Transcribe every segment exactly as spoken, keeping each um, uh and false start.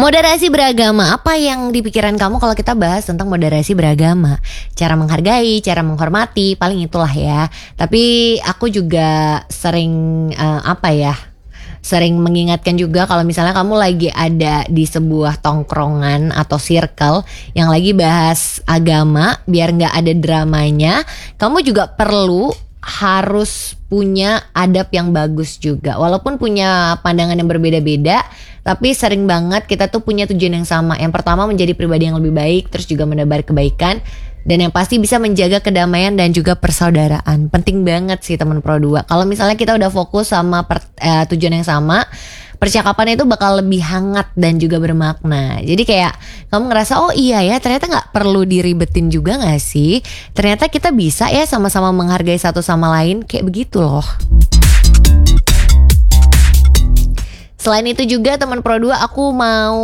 Moderasi beragama, apa yang di pikiran kamu kalau kita bahas tentang moderasi beragama? Cara menghargai, cara menghormati, paling itulah ya. Tapi aku juga sering eh, apa ya? Sering mengingatkan juga kalau misalnya kamu lagi ada di sebuah tongkrongan atau circle yang lagi bahas agama, biar nggak ada dramanya, kamu juga perlu harus punya adab yang bagus juga. Walaupun punya pandangan yang berbeda-beda, tapi sering banget kita tuh punya tujuan yang sama. Yang pertama menjadi pribadi yang lebih baik, terus juga menebar kebaikan, dan yang pasti bisa menjaga kedamaian dan juga persaudaraan. Penting banget sih teman Pro dua. Kalau misalnya kita udah fokus sama per, eh, tujuan yang sama, percakapan itu bakal lebih hangat dan juga bermakna. Jadi kayak kamu ngerasa, oh iya ya, ternyata gak perlu diribetin juga gak sih? Ternyata kita bisa ya sama-sama menghargai satu sama lain. Kayak begitu loh. Selain itu juga teman Pro dua, aku mau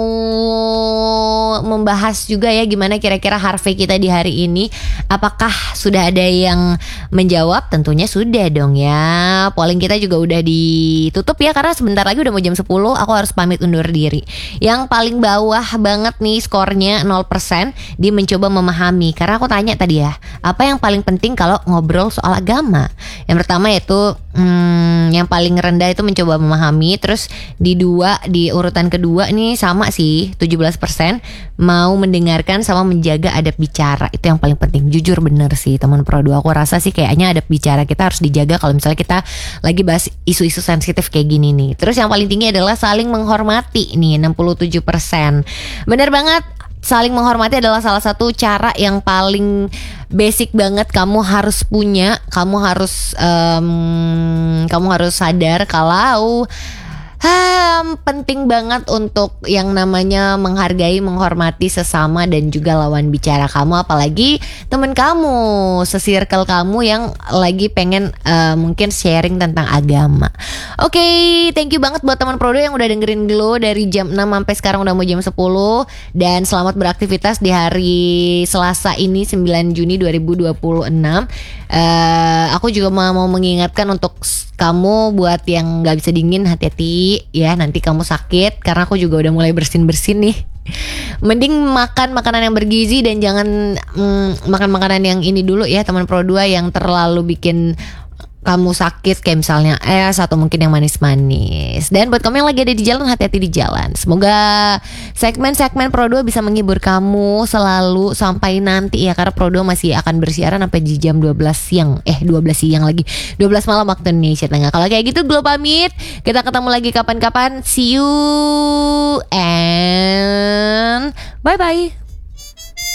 membahas juga ya gimana kira-kira harvey kita di hari ini. Apakah sudah ada yang menjawab? Tentunya sudah dong ya. Polling kita juga udah ditutup ya, karena sebentar lagi udah mau jam sepuluh. Aku harus pamit undur diri. Yang paling bawah banget nih skornya nol persen di mencoba memahami. Karena aku tanya tadi ya, apa yang paling penting kalau ngobrol soal agama? Yang pertama yaitu hmm, yang paling rendah itu mencoba memahami. Terus di dua, di urutan kedua nih sama sih, tujuh belas persen mau mendengarkan sama menjaga adab bicara. Itu yang paling penting. Jujur bener sih teman Pro dua, aku rasa sih kayaknya adab bicara kita harus dijaga kalau misalnya kita lagi bahas isu-isu sensitif kayak gini nih. Terus yang paling tinggi adalah saling menghormati nih, enam puluh tujuh persen. Bener banget, saling menghormati adalah salah satu cara yang paling basic banget kamu harus punya. Kamu harus um, kamu harus sadar kalau Hmm, penting banget untuk yang namanya menghargai, menghormati sesama dan juga lawan bicara kamu, apalagi temen kamu, se-circle kamu yang lagi pengen uh, mungkin sharing tentang agama. Oke, okay, thank you banget buat teman Pro dua yang udah dengerin Glow dari jam enam sampai sekarang udah mau jam sepuluh. Dan selamat beraktivitas di hari Selasa ini, sembilan Juni dua ribu dua puluh enam. uh, Aku juga mau, mau mengingatkan untuk kamu buat yang gak bisa dingin, hati-hati ya, nanti kamu sakit. Karena aku juga udah mulai bersin-bersin nih. Mending makan makanan yang bergizi dan jangan mm, makan makanan yang ini dulu ya teman Pro dua, yang terlalu bikin kamu sakit, kayak misalnya es atau mungkin yang manis-manis. Dan buat kamu yang lagi ada di jalan, hati-hati di jalan. Semoga segmen-segmen Pro dua bisa menghibur kamu selalu sampai nanti ya, karena Pro dua masih akan bersiaran sampai di jam dua belas siang. Eh dua belas siang lagi, dua belas malam waktu Indonesia Tengah. Kalau kayak gitu Glow pamit. Kita ketemu lagi kapan-kapan. See you and bye-bye.